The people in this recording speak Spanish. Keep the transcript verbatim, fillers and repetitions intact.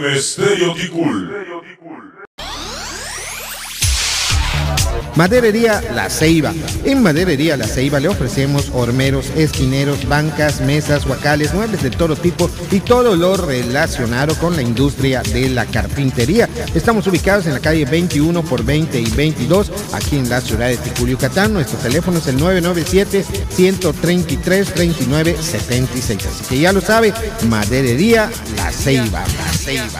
Estéreo Ticul. Maderería La Ceiba. En Maderería La Ceiba le ofrecemos hormeros, esquineros, bancas, mesas, huacales, muebles de todo tipo y todo lo relacionado con la industria de la carpintería. Estamos ubicados en la calle veintiuno por veinte y veintidós, aquí en la ciudad de Ticul, Yucatán. Nuestro teléfono es el nueve nueve siete, uno tres tres, tres nueve siete seis. Así que ya lo sabe, Maderería La Ceiba. La Ceiba.